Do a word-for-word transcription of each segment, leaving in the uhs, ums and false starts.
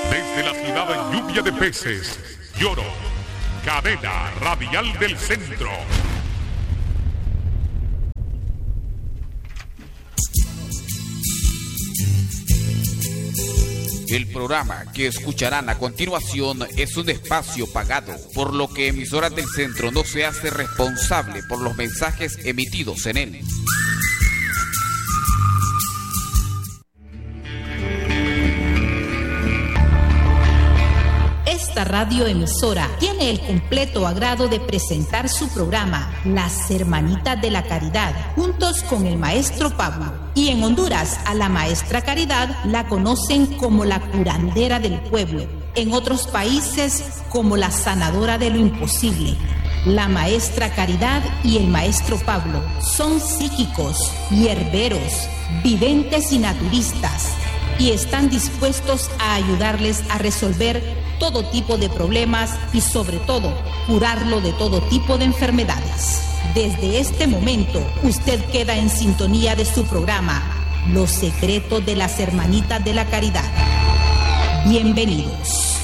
Desde la ciudad en lluvia de peces, Lloro, cadena radial del centro. El programa que escucharán a continuación es un espacio pagado, por lo que Emisoras del Centro no se hace responsable por los mensajes emitidos en él. Esta radioemisora tiene el completo agrado de presentar su programa Las Hermanitas de la Caridad, juntos con el maestro Pablo. Y en Honduras, a la maestra Caridad la conocen como la curandera del pueblo. En otros países, como la sanadora de lo imposible. La maestra Caridad y el maestro Pablo son psíquicos, hierberos, videntes y naturistas. Y están dispuestos a ayudarles a resolver todo tipo de problemas y sobre todo curarlo de todo tipo de enfermedades. Desde este momento usted queda en sintonía de su programa Los Secretos de las Hermanitas de la Caridad. Bienvenidos.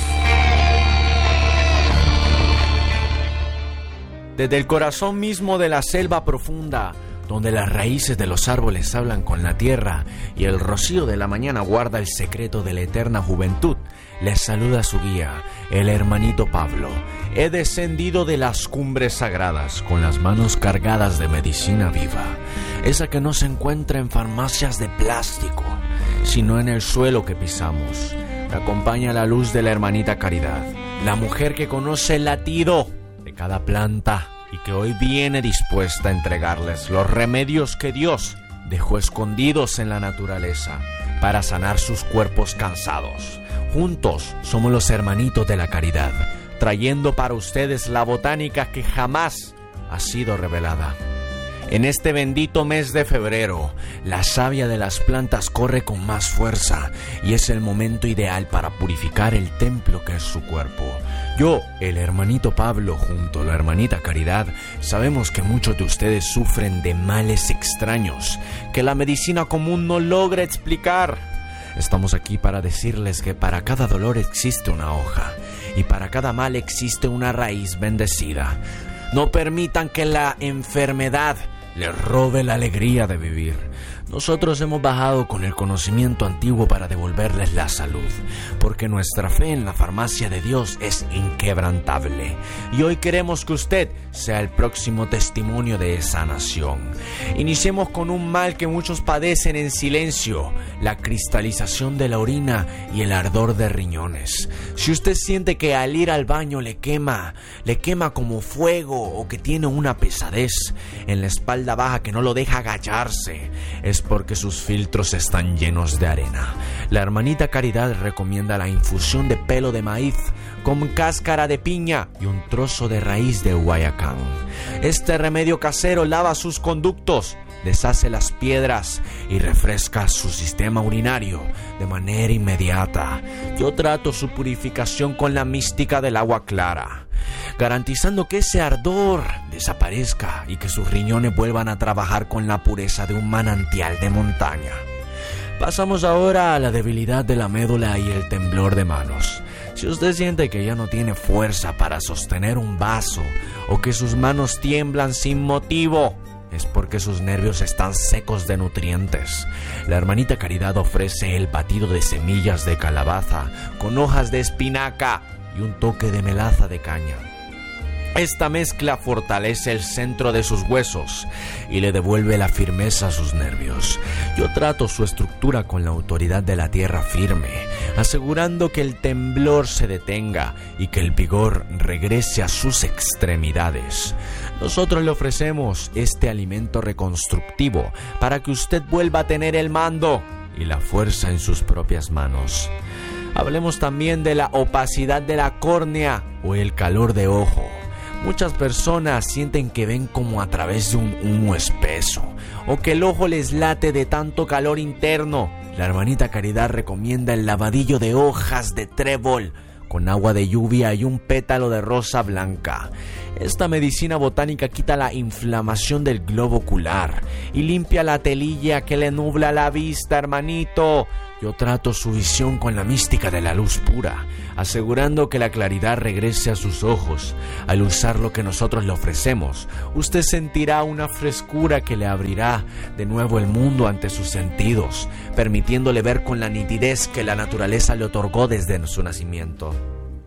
Desde el corazón mismo de la selva profunda, donde las raíces de los árboles hablan con la tierra y el rocío de la mañana guarda el secreto de la eterna juventud, les saluda su guía, el hermanito Pablo. He descendido de las cumbres sagradas con las manos cargadas de medicina viva, esa que no se encuentra en farmacias de plástico, sino en el suelo que pisamos. Me acompaña la luz de la hermanita Caridad, la mujer que conoce el latido de cada planta y que hoy viene dispuesta a entregarles los remedios que Dios dejó escondidos en la naturaleza para sanar sus cuerpos cansados. Juntos somos los hermanitos de la Caridad, trayendo para ustedes la botánica que jamás ha sido revelada. En este bendito mes de febrero, la savia de las plantas corre con más fuerza y es el momento ideal para purificar el templo que es su cuerpo. Yo, el hermanito Pablo, junto a la hermanita Caridad, sabemos que muchos de ustedes sufren de males extraños que la medicina común no logra explicar. Estamos aquí para decirles que para cada dolor existe una hoja y para cada mal existe una raíz bendecida. No permitan que la enfermedad les robe la alegría de vivir. Nosotros hemos bajado con el conocimiento antiguo para devolverles la salud, porque nuestra fe en la farmacia de Dios es inquebrantable. Y hoy queremos que usted sea el próximo testimonio de sanación. Iniciemos con un mal que muchos padecen en silencio: la cristalización de la orina y el ardor de riñones. Si usted siente que al ir al baño le quema, le quema como fuego, o que tiene una pesadez en la espalda baja que no lo deja agacharse, es porque sus filtros están llenos de arena. La hermanita Caridad recomienda la infusión de pelo de maíz con cáscara de piña y un trozo de raíz de guayacán. Este remedio casero lava sus conductos, deshace las piedras y refresca su sistema urinario de manera inmediata. Yo trato su purificación con la mística del agua clara, garantizando que ese ardor desaparezca y que sus riñones vuelvan a trabajar con la pureza de un manantial de montaña. Pasamos ahora a la debilidad de la médula y el temblor de manos. Si usted siente que ya no tiene fuerza para sostener un vaso o que sus manos tiemblan sin motivo, es porque sus nervios están secos de nutrientes. La hermanita Caridad ofrece el batido de semillas de calabaza con hojas de espinaca y un toque de melaza de caña. Esta mezcla fortalece el centro de sus huesos y le devuelve la firmeza a sus nervios. Yo trato su estructura con la autoridad de la tierra firme, asegurando que el temblor se detenga y que el vigor regrese a sus extremidades. Nosotros le ofrecemos este alimento reconstructivo para que usted vuelva a tener el mando y la fuerza en sus propias manos. Hablemos también de la opacidad de la córnea o el calor de ojo. Muchas personas sienten que ven como a través de un humo espeso o que el ojo les late de tanto calor interno. La hermanita Caridad recomienda el lavadillo de hojas de trébol con agua de lluvia y un pétalo de rosa blanca. Esta medicina botánica quita la inflamación del globo ocular y limpia la telilla que le nubla la vista, hermanito. Yo trato su visión con la mística de la luz pura, asegurando que la claridad regrese a sus ojos. Al usar lo que nosotros le ofrecemos, usted sentirá una frescura que le abrirá de nuevo el mundo ante sus sentidos, permitiéndole ver con la nitidez que la naturaleza le otorgó desde su nacimiento.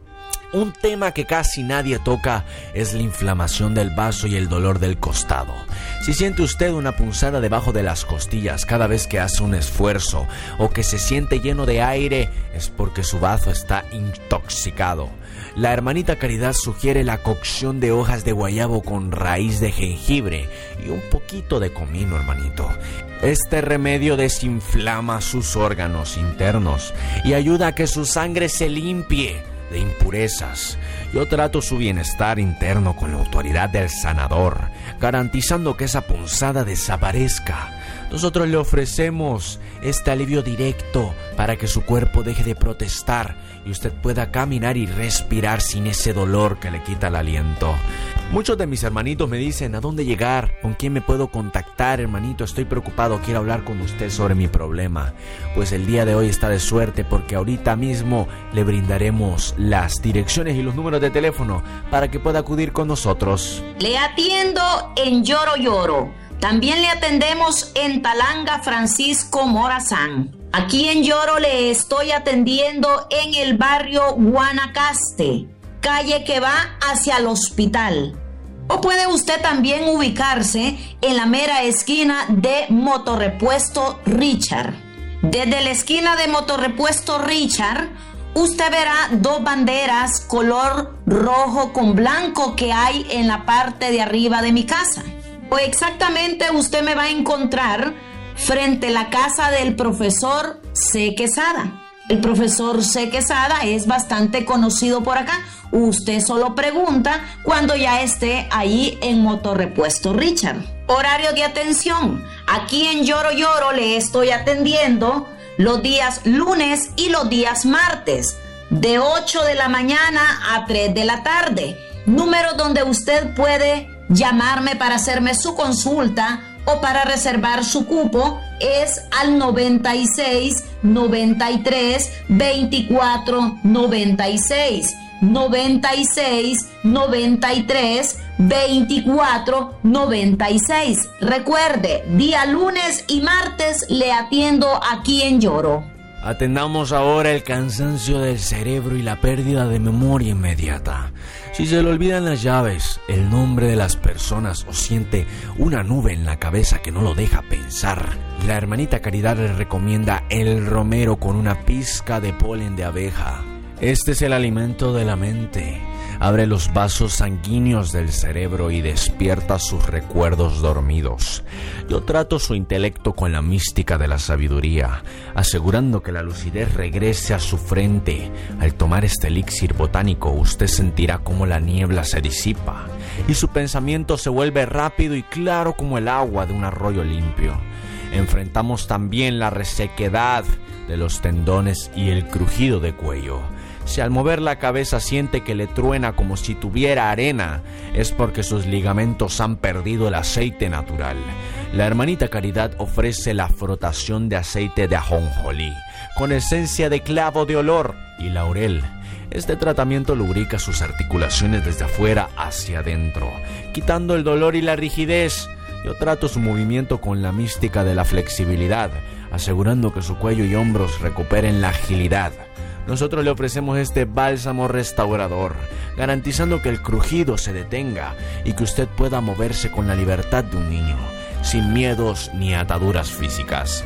Un tema que casi nadie toca es la inflamación del vaso y el dolor del costado. Si siente usted una punzada debajo de las costillas cada vez que hace un esfuerzo o que se siente lleno de aire, es porque su vaso está intoxicado. La hermanita Caridad sugiere la cocción de hojas de guayabo con raíz de jengibre y un poquito de comino, hermanito. Este remedio desinflama sus órganos internos y ayuda a que su sangre se limpie de impurezas. Yo trato su bienestar interno con la autoridad del sanador, garantizando que esa punzada desaparezca. Nosotros le ofrecemos este alivio directo para que su cuerpo deje de protestar y usted pueda caminar y respirar sin ese dolor que le quita el aliento. Muchos de mis hermanitos me dicen, ¿a dónde llegar? ¿Con quién me puedo contactar, hermanito? Estoy preocupado, quiero hablar con usted sobre mi problema. Pues el día de hoy está de suerte porque ahorita mismo le brindaremos las direcciones y los números de teléfono para que pueda acudir con nosotros. Le atiendo en Lloro Lloro. También le atendemos en Talanga Francisco Morazán. Aquí en Lloro le estoy atendiendo en el barrio Guanacaste, calle que va hacia el hospital. O puede usted también ubicarse en la mera esquina de Motorrepuesto Richard. Desde la esquina de Motorrepuesto Richard, usted verá dos banderas color rojo con blanco que hay en la parte de arriba de mi casa. O exactamente usted me va a encontrar frente a la casa del profesor C. Quesada. El profesor C. Quesada es bastante conocido por acá. Usted solo pregunta cuando ya esté ahí en Motorrepuesto Richard. Horario de atención. Aquí en Lloro Lloro le estoy atendiendo los días lunes y los días martes, de ocho de la mañana a tres de la tarde. Número donde usted puede llamarme para hacerme su consulta o para reservar su cupo es al noventa y seis, noventa y tres, veinticuatro, noventa y seis. noventa y seis, noventa y tres, veinticuatro, noventa y seis. Recuerde, día lunes y martes le atiendo aquí en Lloro. Atendamos ahora el cansancio del cerebro y la pérdida de memoria inmediata. Si se le olvidan las llaves, el nombre de las personas o siente una nube en la cabeza que no lo deja pensar, la hermanita Caridad le recomienda el romero con una pizca de polen de abeja. Este es el alimento de la mente. Abre los vasos sanguíneos del cerebro y despierta sus recuerdos dormidos. Yo trato su intelecto con la mística de la sabiduría, asegurando que la lucidez regrese a su frente. Al tomar este elixir botánico, usted sentirá cómo la niebla se disipa y su pensamiento se vuelve rápido y claro como el agua de un arroyo limpio. Enfrentamos también la resequedad de los tendones y el crujido de cuello. Si al mover la cabeza siente que le truena como si tuviera arena, es porque sus ligamentos han perdido el aceite natural. La hermanita Caridad ofrece la frotación de aceite de ajonjolí, con esencia de clavo de olor y laurel. Este tratamiento lubrica sus articulaciones desde afuera hacia adentro, quitando el dolor y la rigidez. Yo trato su movimiento con la mística de la flexibilidad, asegurando que su cuello y hombros recuperen la agilidad. Nosotros le ofrecemos este bálsamo restaurador, garantizando que el crujido se detenga y que usted pueda moverse con la libertad de un niño, sin miedos ni ataduras físicas.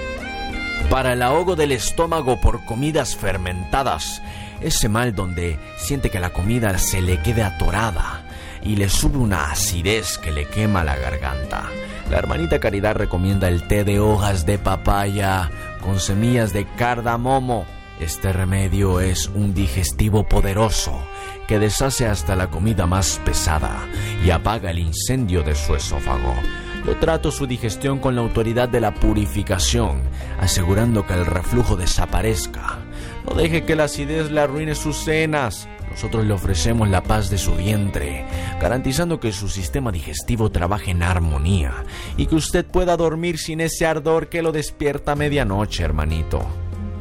Para el ahogo del estómago por comidas fermentadas, ese mal donde siente que la comida se le quede atorada y le sube una acidez que le quema la garganta, la hermanita Caridad recomienda el té de hojas de papaya con semillas de cardamomo. Este remedio es un digestivo poderoso que deshace hasta la comida más pesada y apaga el incendio de su esófago. Yo trato su digestión con la autoridad de la purificación, asegurando que el reflujo desaparezca. No deje que la acidez le arruine sus cenas. Nosotros le ofrecemos la paz de su vientre, garantizando que su sistema digestivo trabaje en armonía y que usted pueda dormir sin ese ardor que lo despierta a medianoche, hermanito.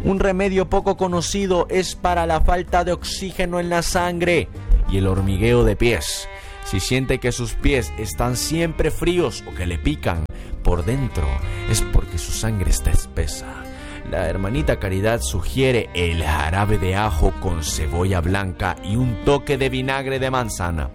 Un remedio poco conocido es para la falta de oxígeno en la sangre y el hormigueo de pies. Si siente que sus pies están siempre fríos o que le pican por dentro, es porque su sangre está espesa. La hermanita Caridad sugiere el jarabe de ajo con cebolla blanca y un toque de vinagre de manzana.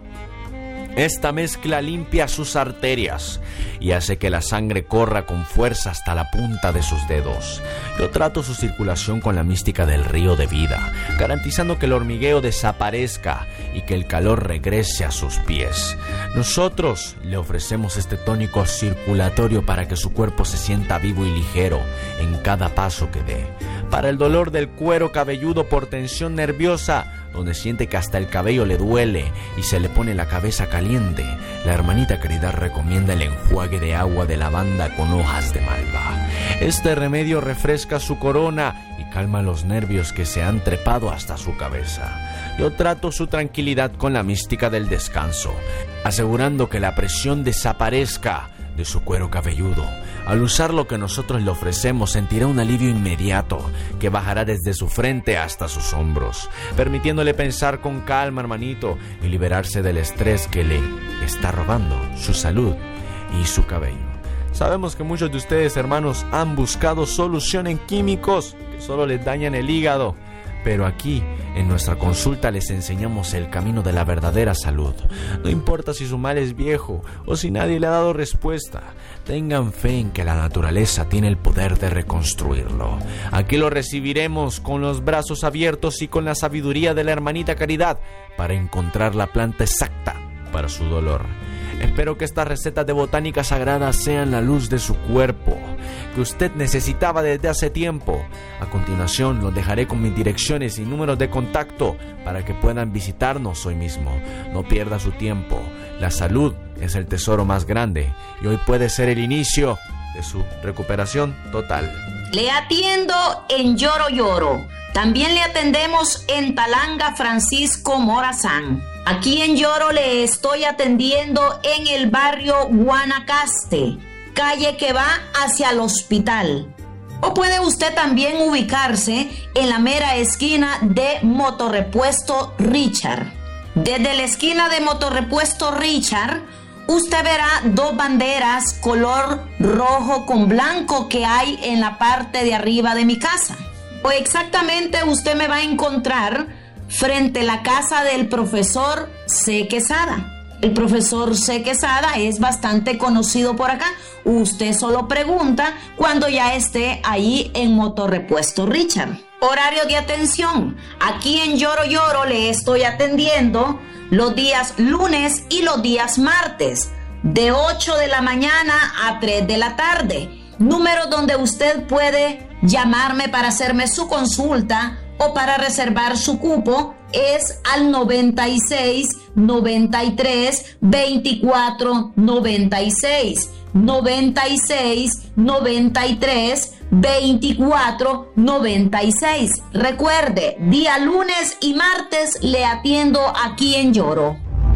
Esta mezcla limpia sus arterias y hace que la sangre corra con fuerza hasta la punta de sus dedos. Yo trato su circulación con la mística del río de vida, garantizando que el hormigueo desaparezca y que el calor regrese a sus pies. Nosotros le ofrecemos este tónico circulatorio para que su cuerpo se sienta vivo y ligero en cada paso que dé. Para el dolor del cuero cabelludo por tensión nerviosa, donde siente que hasta el cabello le duele y se le pone la cabeza caliente, la hermanita Caridad recomienda el enjuague de agua de lavanda con hojas de malva. Este remedio refresca su corona y calma los nervios que se han trepado hasta su cabeza. Yo trato su tranquilidad con la mística del descanso, asegurando que la presión desaparezca de su cuero cabelludo. Al usar lo que nosotros le ofrecemos, sentirá un alivio inmediato que bajará desde su frente hasta sus hombros, permitiéndole pensar con calma, hermanito, y liberarse del estrés que le está robando su salud y su cabello. Sabemos que muchos de ustedes, hermanos, han buscado solución en químicos que solo les dañan el hígado, pero aquí en nuestra consulta les enseñamos el camino de la verdadera salud. No importa si su mal es viejo o si nadie le ha dado respuesta, tengan fe en que la naturaleza tiene el poder de reconstruirlo. Aquí lo recibiremos con los brazos abiertos y con la sabiduría de la hermanita Caridad para encontrar la planta exacta para su dolor. Espero que estas recetas de botánica sagrada sean la luz de su cuerpo, que usted necesitaba desde hace tiempo. A continuación los dejaré con mis direcciones y números de contacto para que puedan visitarnos hoy mismo. No pierda su tiempo. La salud es el tesoro más grande y hoy puede ser el inicio de su recuperación total. Le atiendo en Lloro Lloro. También le atendemos en Talanga Francisco Morazán. Aquí en Lloro le estoy atendiendo en el barrio Guanacaste, calle que va hacia el hospital. O puede usted también ubicarse en la mera esquina de Motorrepuesto Richard. Desde la esquina de Motorrepuesto Richard, usted verá dos banderas color rojo con blanco que hay en la parte de arriba de mi casa. O exactamente usted me va a encontrar frente a la casa del profesor C. Quesada. El profesor C. Quesada es bastante conocido por acá. Usted solo pregunta cuando ya esté ahí en Motorrepuesto Richard. Horario de atención. Aquí en Lloro Lloro le estoy atendiendo los días lunes y los días martes, de ocho de la mañana a tres de la tarde. Número donde usted puede llamarme para hacerme su consulta o para reservar su cupo es al noventa y seis, noventa y tres, veinticuatro, noventa y seis. noventa y seis, noventa y tres, veinticuatro, noventa y seis. Recuerde, día lunes y martes le atiendo aquí en Lloro.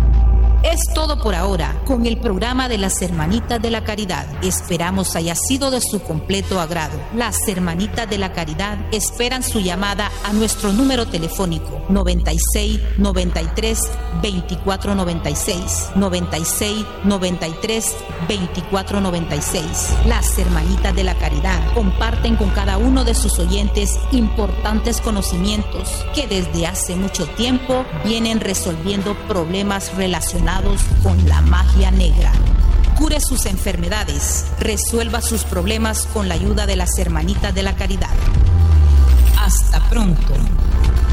Es todo por ahora con el programa de las Hermanitas de la Caridad. Esperamos haya sido de su completo agrado. Las Hermanitas de la Caridad esperan su llamada a nuestro número telefónico noventa y seis, noventa y tres, veinticuatro, noventa y seis, noventa y seis, noventa y tres, veinticuatro, noventa y seis. Las Hermanitas de la Caridad comparten con cada uno de sus oyentes importantes conocimientos que desde hace mucho tiempo vienen resolviendo problemas relacionados con la magia negra. Cure sus enfermedades, resuelva sus problemas con la ayuda de las Hermanitas de la Caridad. Hasta pronto.